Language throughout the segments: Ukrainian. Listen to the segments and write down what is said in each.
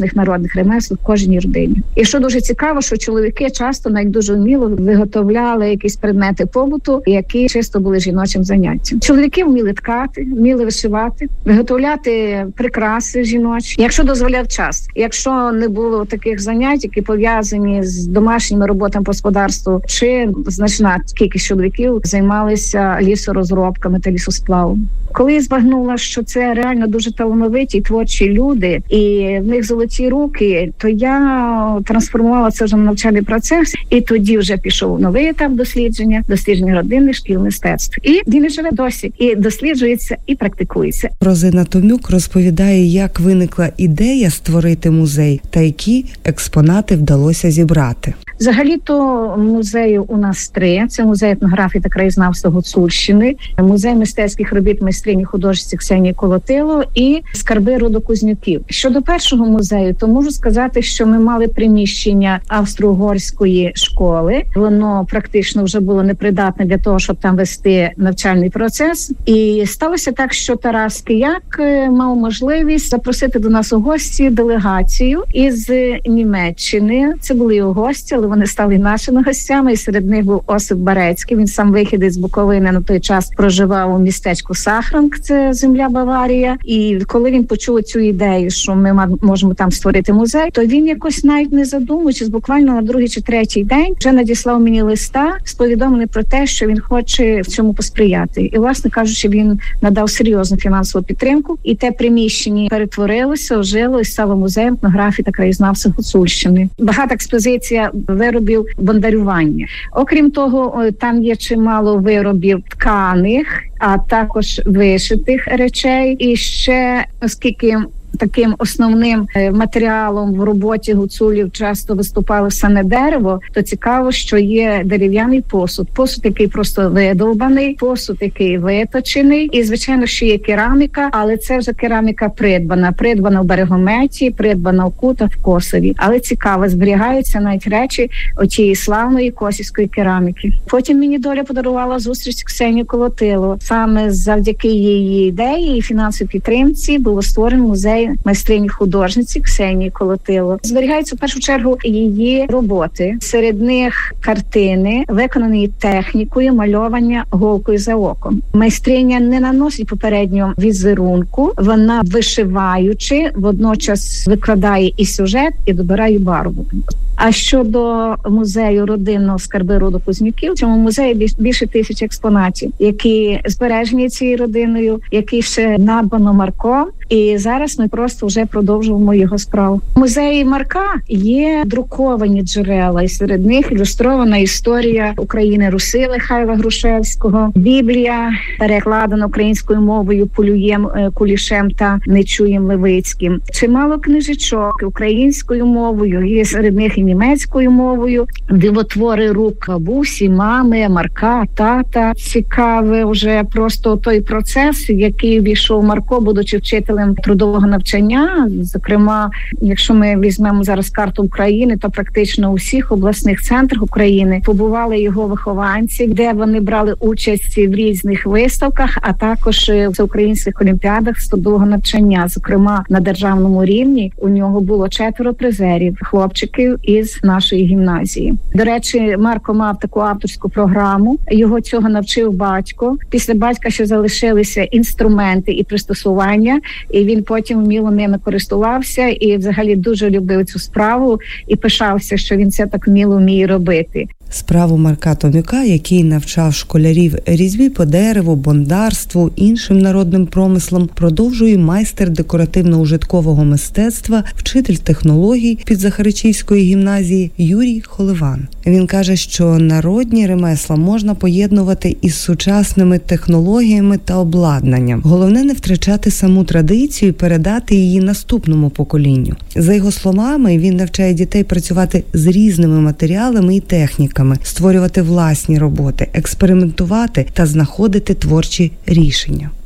різних народних ремесел в кожній родині. І що дуже цікаво, що чоловіки часто навіть дуже вміло виготовляли якісь предмети побуту, які чисто були жіночим заняттям. Чоловіки вміли ткати, вміли вишивати, виготовляти прикраси жіночі, якщо дозволяв час. Якщо не було таких занять, які пов'язані з домашніми роботами по господарству, чи значна кількість чоловіків займалися лісорозробками та лісосплавом. Коли я збагнула, що це реально дуже талановиті творчі люди, і в них золоті руки, то я трансформувала це вже на навчальний процес, і тоді вже пішов новий етап дослідження родинних шкіл мистецтв. І він живе досі, і досліджується, і практикується. Розина Томюк розповідає, як виникла ідея створити музей та які експонати вдалося зібрати. Взагалі-то музею у нас 3. Це музей етнографії та краєзнавства Гуцульщини, музей мистецьких робіт майстрині художниці Ксенії Колотило і скарби роду Кузнюків. Щодо першого музею, то можу сказати, що ми мали приміщення австро-угорської школи. Воно практично вже було непридатне для того, щоб там вести навчальний процес. І сталося так, що Тарас Кияк мав можливість запросити до нас у гості делегацію із Німеччини. Це були його гості, але вони стали нашими гостями, і серед них був Осип Барецький. Він сам вихідець з Буковини, на той час проживав у містечку Сахранг, це земля Баварія. І коли він почув цю ідею, що ми можемо там створити музей, то він якось навіть не задумуючись, буквально на другий чи третій день вже надіслав мені листа з повідомленням про те, що він хоче в цьому посприяти. І, власне кажучи, він надав серйозну фінансову підтримку, і те приміщення перетворилося, ожило і стало музеєм етнографії та краєзнавства Гуцульщини. Багата експозиція виробів бондарювання. Окрім того, там є чимало виробів тканих, а також вишитих речей. І ще, оскільки таким основним матеріалом в роботі гуцулів часто виступало саме дерево, то цікаво, що є дерев'яний посуд. Посуд, який просто видовбаний, посуд, який виточений. І, звичайно, ще є кераміка, але це вже кераміка придбана в Берегометі, придбана в Кутах, в Косові. Але цікаво, зберігаються навіть речі отієї славної косівської кераміки. Потім мені доля подарувала зустріч з Ксенією Колотило. Саме завдяки її ідеї і фінансовій підтримці було створено музей майстрині художниці Ксенії Колотило. Зберігаються в першу чергу її роботи. Серед них картини, виконані технікою мальовання голкою за оком. Майстриня не наносить попередньо візерунку, вона вишиваючи, водночас викладає і сюжет, і добирає барву. А щодо музею родинного скарби роду Кузнюків, в цьому музеї більше 1000 експонатів, які збережені цією родиною, які ще надбано Марком. І зараз ми просто вже продовжуємо його справу. В музеї Марка є друковані джерела, і серед них ілюстрована історія України Руси Михайла Грушевського, Біблія, перекладена українською мовою Полюєм Кулішем та Нечуєм Левицьким. Чимало книжечок українською мовою, є серед них і німецькою мовою, дивотвори рук бабусі, мами, Марка, тата. Цікаве вже просто той процес, який війшов Марко, будучи вчителем трудового навчання. Зокрема, якщо ми візьмемо зараз карту України, то практично у всіх обласних центрах України побували його вихованці, де вони брали участь в різних виставках, а також в всеукраїнських олімпіадах з трудового навчання. Зокрема, на державному рівні у нього було 4 призерів, хлопчиків із нашої гімназії. До речі, Марко мав таку авторську програму, його цього навчив батько. Після батька ще залишилися інструменти і пристосування, і він потім вміло ними користувався і взагалі дуже любив цю справу і пишався, що він це так вміло вміє робити. Справу Марка Томюка, який навчав школярів різьбі по дереву, бондарству, іншим народним промислам, продовжує майстер декоративно-ужиткового мистецтва, вчитель технологій Підзахаричівської гімназії Юрій Холиван. Він каже, що народні ремесла можна поєднувати із сучасними технологіями та обладнанням. Головне не втрачати саму традицію і передати її наступному поколінню. За його словами, він навчає дітей працювати з різними матеріалами і техніками, створювати власні роботи, експериментувати та знаходити творчі рішення.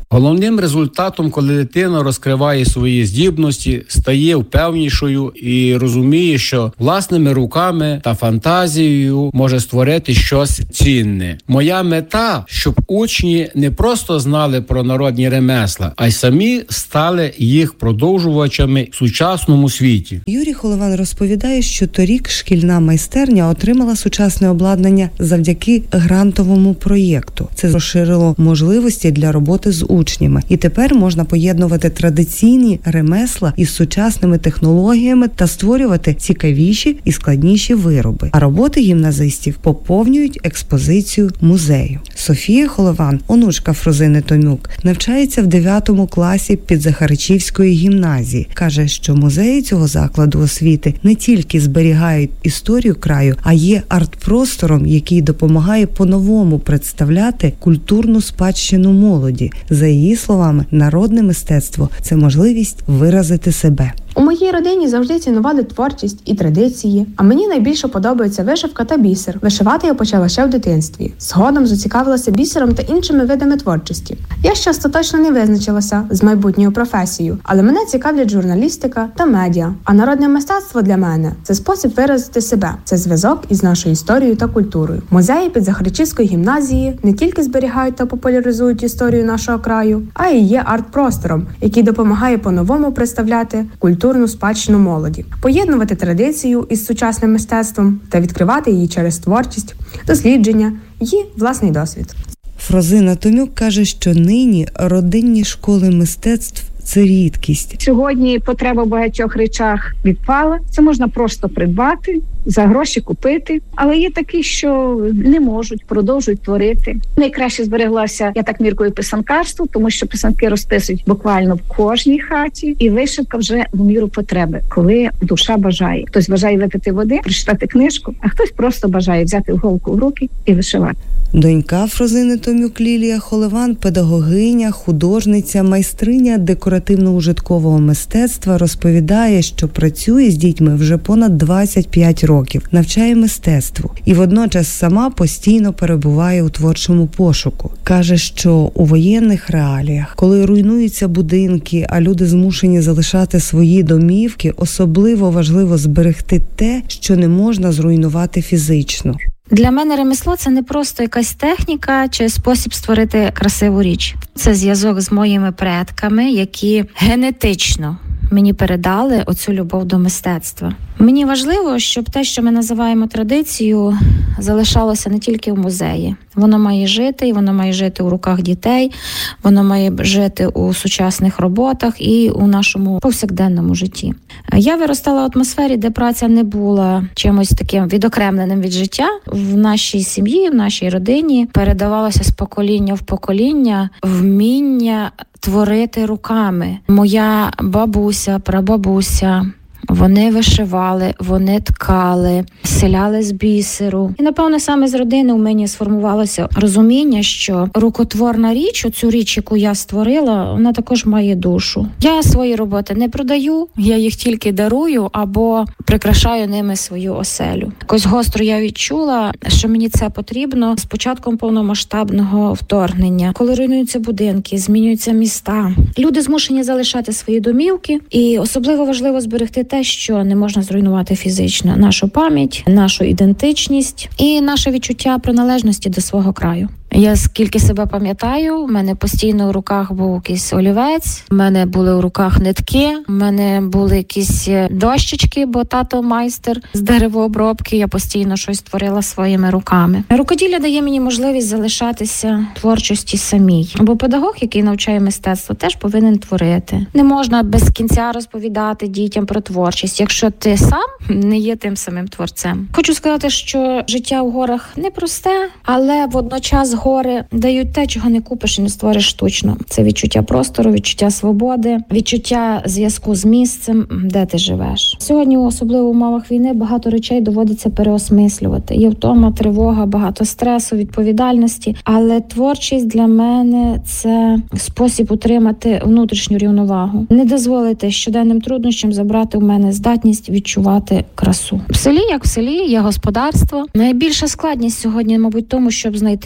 Головним результатом, коли дитина розкриває свої здібності, стає впевнішою і розуміє, що власними руками та фантазією може створити щось цінне. Моя мета, щоб учні не просто знали про народні ремесла, а й самі стали їх продовжувачами в сучасному світі. Юрій Холован розповідає, що торік шкільна майстерня отримала сучасне обладнання завдяки грантовому проєкту. Це розширило можливості для роботи з учнями. І тепер можна поєднувати традиційні ремесла із сучасними технологіями та створювати цікавіші і складніші вироби. А роботи гімназистів поповнюють експозицію музею. Софія Холован, онучка Фрозини Томюк, навчається в 9 класі Підзахаричівської гімназії. Каже, що музеї цього закладу освіти не тільки зберігають історію краю, а є арт-простором, який допомагає по-новому представляти культурну спадщину молоді. За її словами, народне мистецтво – це можливість виразити себе. У моїй родині завжди цінували творчість і традиції, а мені найбільше подобається вишивка та бісер. Вишивати я почала ще в дитинстві. Згодом зацікавилася бісером та іншими видами творчості. Я ще остаточно не визначилася з майбутньою професією, але мене цікавлять журналістика та медіа. А народне мистецтво для мене – це спосіб виразити себе. Це зв'язок із нашою історією та культурою. Музеї Підзахаричівської гімназії не тільки зберігають та популяризують історію нашого краю, а й є арт-простором, який допомагає по-новому представляти культурну спадщину молоді, поєднувати традицію із сучасним мистецтвом та відкривати її через творчість, дослідження і власний досвід. Фрозина Томюк каже, що нині родинні школи мистецтв – це рідкість. Сьогодні потреба в багатьох речах відпала. Це можна просто придбати, за гроші купити. Але є такі, що не можуть, продовжують творити. Найкраще збереглося, я так міркую, писанкарство, тому що писанки розписують буквально в кожній хаті. І вишивка вже в міру потреби, коли душа бажає. Хтось бажає випити води, прочитати книжку, а хтось просто бажає взяти голку в руки і вишивати. Донька Фрозини Томюк Лілія Холован, педагогиня, художниця, майстриня декоративно-ужиткового мистецтва, розповідає, що працює з дітьми вже понад 25 років, навчає мистецтву і водночас сама постійно перебуває у творчому пошуку. Каже, що у воєнних реаліях, коли руйнуються будинки, а люди змушені залишати свої домівки, особливо важливо зберегти те, що не можна зруйнувати фізично. Для мене ремесло – це не просто якась техніка чи спосіб створити красиву річ. Це зв'язок з моїми предками, які генетично мені передали оцю любов до мистецтва. Мені важливо, щоб те, що ми називаємо традицією, залишалося не тільки в музеї. Воно має жити, і воно має жити у руках дітей, воно має жити у сучасних роботах і у нашому повсякденному житті. Я виростала в атмосфері, де праця не була чимось таким відокремленим від життя. В нашій сім'ї, в нашій родині передавалося з покоління в покоління вміння творити руками. Моя бабуся, прабабуся, вони вишивали, вони ткали, селяли з бісеру. І, напевно, саме з родини у мені сформувалося розуміння, що рукотворна річ, оцю річ, яку я створила, вона також має душу. Я свої роботи не продаю, я їх тільки дарую або прикрашаю ними свою оселю. Якось гостро я відчула, що мені це потрібно з початком повномасштабного вторгнення. Коли руйнуються будинки, змінюються міста, люди змушені залишати свої домівки, і особливо важливо зберегти те, що не можна зруйнувати фізично. Нашу пам'ять, нашу ідентичність і наше відчуття приналежності до свого краю. Я скільки себе пам'ятаю, в мене постійно в руках був якийсь олівець, в мене були в руках нитки, в мене були якісь дощечки, бо тато майстер з деревообробки, я постійно щось творила своїми руками. Рукоділля дає мені можливість залишатися в творчості самій. Бо педагог, який навчає мистецтво, теж повинен творити. Не можна без кінця розповідати дітям про творчість, якщо ти сам не є тим самим творцем. Хочу сказати, що життя в горах непросте, але водночас гори дають те, чого не купиш і не створиш штучно. Це відчуття простору, відчуття свободи, відчуття зв'язку з місцем, де ти живеш. Сьогодні, особливо в умовах війни, багато речей доводиться переосмислювати. Є втома, тривога, багато стресу, відповідальності. Але творчість для мене – це спосіб утримати внутрішню рівновагу. Не дозволити щоденним труднощам забрати у мене здатність відчувати красу. В селі, як в селі, є господарство. Найбільша складність сьогодні, мабуть, тому, щоб знайти час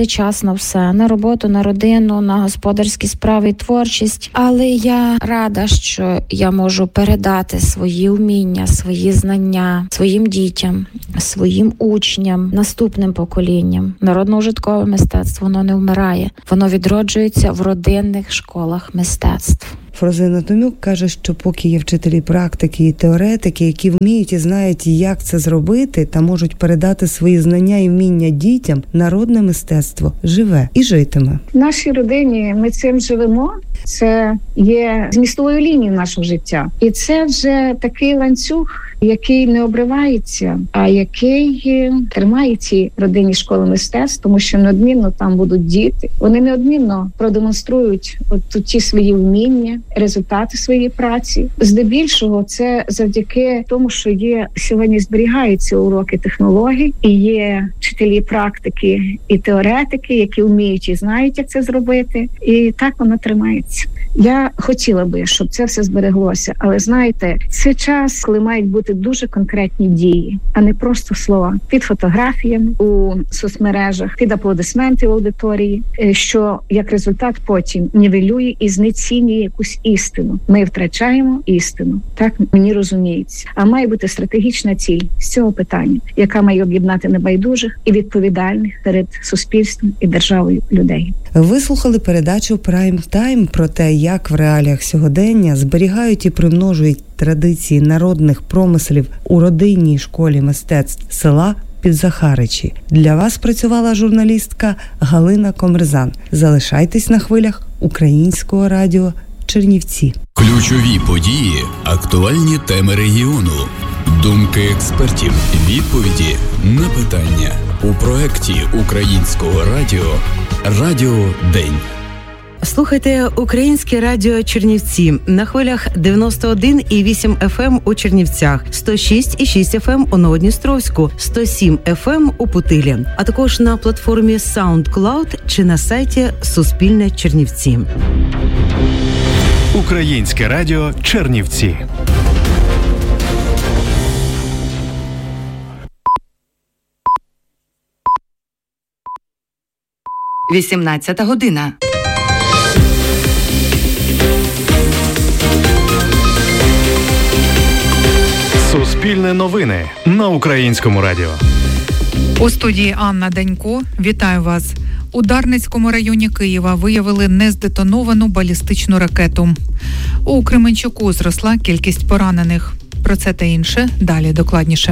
на все, на роботу, на родину, на господарські справи і творчість. Але я рада, що я можу передати свої вміння, свої знання своїм дітям, своїм учням, наступним поколінням. Народно-ужиткове мистецтво, воно не вмирає. Воно відроджується в родинних школах мистецтв. Фрозина Томюк каже, що поки є вчителі практики і теоретики, які вміють і знають, як це зробити, та можуть передати свої знання і вміння дітям, народне мистецтво живе і житиме. В нашій родині ми цим живемо. Це є змістовою лінією нашого життя. І це вже такий ланцюг, який не обривається, а який тримає ці родинні школи мистецтв, тому що неодмінно там будуть діти. Вони неодмінно продемонструють от ті свої вміння, результати своєї праці. Здебільшого це завдяки тому, що є сьогодні зберігаються уроки технологій, і є вчителі практики і теоретики, які вміють і знають, як це зробити. І так воно тримається. Я хотіла би, щоб це все збереглося, але знаєте, це час, коли мають бути дуже конкретні дії, а не просто слова. Під фотографіями у соцмережах, під аплодисменти в аудиторії, що як результат потім нівелює і знецінює якусь істину. Ми втрачаємо істину. Так мені розуміється. А має бути стратегічна ціль з цього питання, яка має об'єднати небайдужих і відповідальних перед суспільством і державою людей. Ви слухали передачу «Прайм Тайм» про те, як в реаліях сьогодення зберігають і примножують традиції народних промислів у родинній школі мистецтв села Підзахаричі. Для вас працювала журналістка Галина Комерзан. Залишайтесь на хвилях Українського радіо Чернівці. Ключові події, актуальні теми регіону, думки експертів, відповіді на питання у проєкті Українського радіо «Радіо День». Слухайте Українське радіо Чернівці на хвилях 91,8 FM у Чернівцях, 106,6 FM у Новодністровську, 107 FM у Путилі, а також на платформі SoundCloud чи на сайті Суспільне Чернівці. Українське радіо Чернівці. 18 година. Суспільне новини на Українському радіо. У студії Анна Данько. Вітаю вас. У Дарницькому районі Києва виявили нездетоновану балістичну ракету. У Кременчуку зросла кількість поранених. Про це та інше далі докладніше.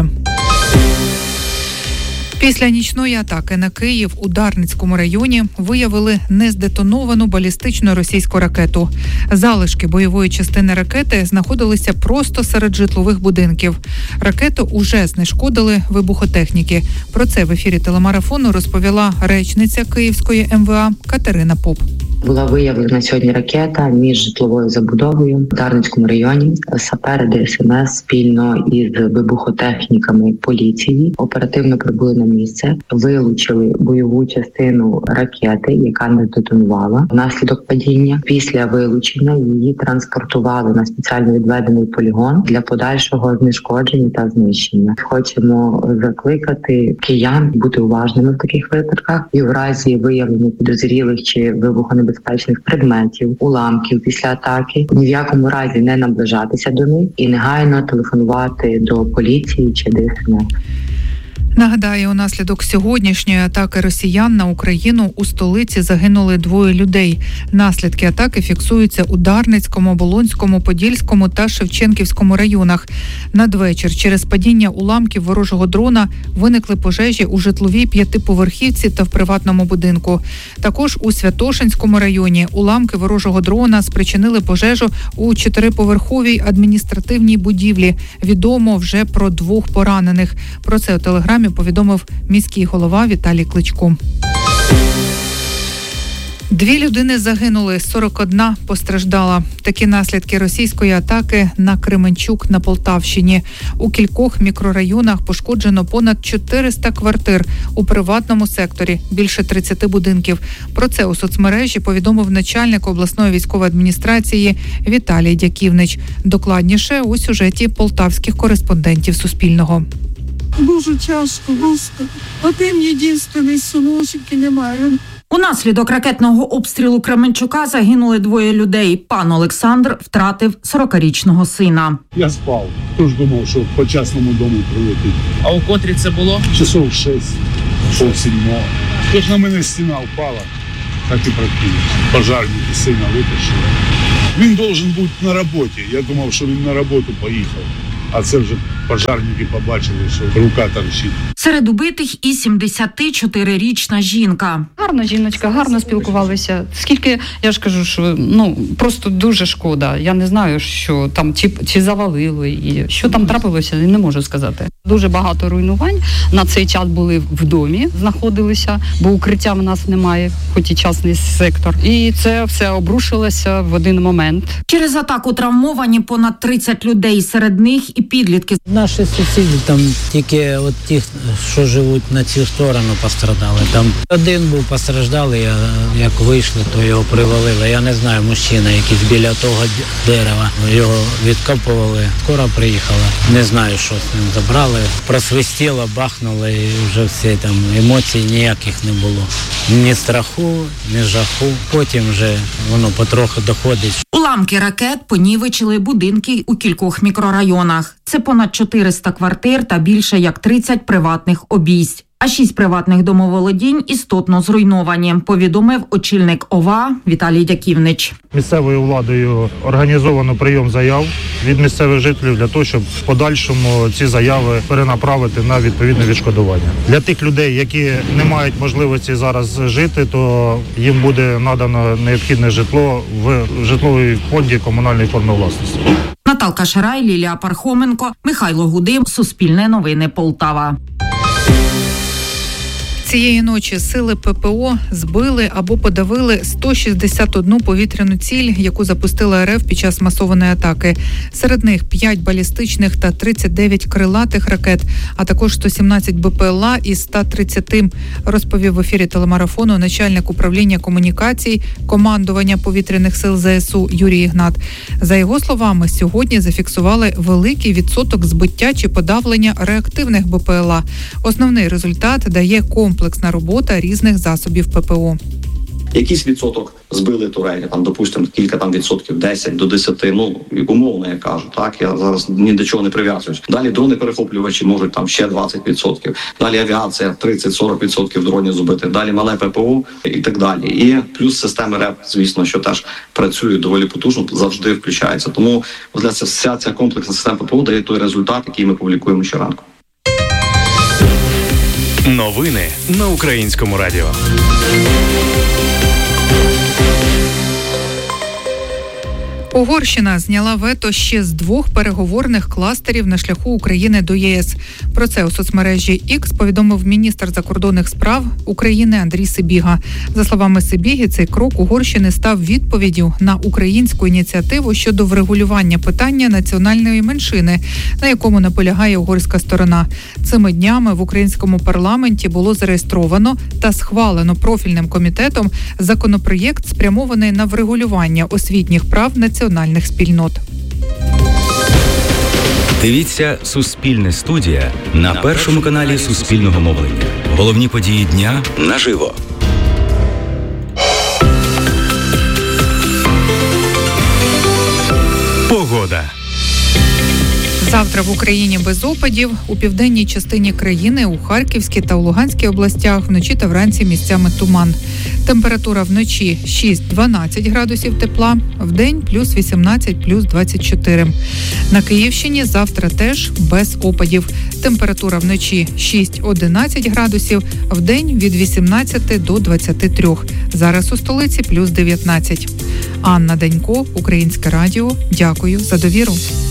Після нічної атаки на Київ у Дарницькому районі виявили нездетоновану балістичну російську ракету. Залишки бойової частини ракети знаходилися просто серед житлових будинків. Ракету уже знешкодили вибухотехніки. Про це в ефірі телемарафону розповіла речниця Київської МВА Катерина Поп. Була виявлена сьогодні ракета між житловою забудовою в Дарницькому районі. Сапери ДСНС спільно із вибухотехніками поліції оперативно прибули на місце, вилучили бойову частину ракети, яка не детонувала внаслідок падіння. Після вилучення її транспортували на спеціально відведений полігон для подальшого знешкодження та знищення. Хочемо закликати киян бути уважними в таких випадках і в разі виявлення підозрілих чи вибухонебезпечних предметів, уламків після атаки, ні в якому разі не наближатися до них і негайно телефонувати до поліції чи ДСНС. Нагадаю, унаслідок сьогоднішньої атаки росіян на Україну у столиці загинули 2 людей. Наслідки атаки фіксуються у Дарницькому, Оболонському, Подільському та Шевченківському районах. Надвечір через падіння уламків ворожого дрона виникли пожежі у житловій 5-поверхівці та в приватному будинку. Також у Святошинському районі уламки ворожого дрона спричинили пожежу у 4-поверховій адміністративній будівлі. Відомо вже про 2 поранених. Про це у телеграмі повідомив міський голова Віталій Кличко. 2 людини загинули, 41 постраждала. Такі наслідки російської атаки на Кременчук на Полтавщині. У кількох мікрорайонах пошкоджено понад 400 квартир. У приватному секторі більше 30 будинків. Про це у соцмережі повідомив начальник обласної військової адміністрації Віталій Дяківнич. Докладніше у сюжеті полтавських кореспондентів Суспільного. Дуже тяжко, Господи. Один єдиний синочок і немає. Унаслідок ракетного обстрілу Кременчука загинули 2 людей. Пан Олександр втратив 40-річного сина. Я спав, тож думав, що по частному дому прилетить. А у котрі це було? Часов 6, пол 7. Тож на мене стіна впала, так і практично. Пожарники сина витащили. Він должен бути на роботі. Я думав, що він на роботу поїхав. А це вже пожарники побачили, що рука торчить. Серед убитих і 74-річна жінка. Гарна жіночка, гарно спілкувалися. Скільки, я ж кажу, що просто дуже шкода. Я не знаю, що там чи завалили, і що там трапилося, не можу сказати. Дуже багато руйнувань. На цей час були в домі, знаходилися, бо укриття в нас немає, хоч і частний сектор. І це все обрушилося в один момент. Через атаку травмовані понад 30 людей, серед них і підлітки. Наші сусіди, там тільки от ті, що живуть на цю сторону, пострадали. Там один був постраждалий, а як вийшли, то його привалили. Я не знаю, мужчина якийсь біля того дерева. Його відкопували, скоро приїхала. Не знаю, що з ним забрали. Просвистіло, бахнуло і вже всі там емоцій ніяких не було. Ні страху, ні жаху. Потім вже воно потроху доходить. Уламки ракет понівечили будинки у кількох мікрорайонах. Це понад 400 квартир та більше як 30 приватних обійсть. А 6 приватних домоволодінь істотно зруйновані, повідомив очільник ОВА Віталій Дяківнич. Місцевою владою організовано прийом заяв від місцевих жителів для того, щоб в подальшому ці заяви перенаправити на відповідне відшкодування. Для тих людей, які не мають можливості зараз жити, то їм буде надано необхідне житло в житловій фонді комунальної форми власності. Наталка Шарай, Лілія Пархоменко, Михайло Гудим, Суспільне новини, Полтава. Цієї ночі сили ППО збили або подавили 161 повітряну ціль, яку запустила РФ під час масованої атаки. Серед них 5 балістичних та 39 крилатих ракет, а також 117 БПЛА із 130, розповів в ефірі телемарафону начальник управління комунікацій командування повітряних сил ЗСУ Юрій Ігнат. За його словами, сьогодні зафіксували великий відсоток збиття чи подавлення реактивних БПЛА. Основний результат дає комплексна робота різних засобів ППО. Якийсь відсоток збили турелі, там, допустимо, кілька там відсотків, 10 до 10, умовно я кажу, так, я зараз ні до чого не прив'язуюсь. Далі дрони-перехоплювачі можуть там ще 20%, далі авіація 30-40% дронів збити, далі мале ППО і так далі. І плюс системи РЕП, звісно, що теж працюють доволі потужно, завжди включаються. Тому вся ця комплексна система ППО дає той результат, який ми публікуємо щоранку. Новини на Українському радіо. Угорщина зняла вето ще з 2 переговорних кластерів на шляху України до ЄС. Про це у соцмережі X повідомив міністр закордонних справ України Андрій Сибіга. За словами Сибіги, цей крок Угорщини став відповіддю на українську ініціативу щодо врегулювання питання національної меншини, на якому наполягає угорська сторона. Цими днями в українському парламенті було зареєстровано та схвалено профільним комітетом законопроєкт, спрямований на врегулювання освітніх прав національних спільнот. Дивіться «Суспільне студія» на першому каналі Суспільного мовлення. Головні події дня наживо. Погода. Завтра в Україні без опадів. У південній частині країни, у Харківській та у Луганській областях вночі та вранці місцями туман. Температура вночі 6-12 градусів тепла, вдень плюс 18, плюс 24. На Київщині завтра теж без опадів. Температура вночі 6-11 градусів, вдень від 18 до 23. Зараз у столиці плюс 19. Анна Данько, Українське радіо. Дякую за довіру.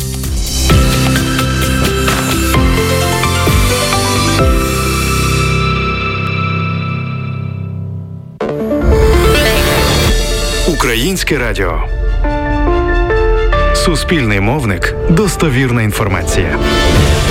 Українське радіо. Суспільний мовник. Достовірна інформація.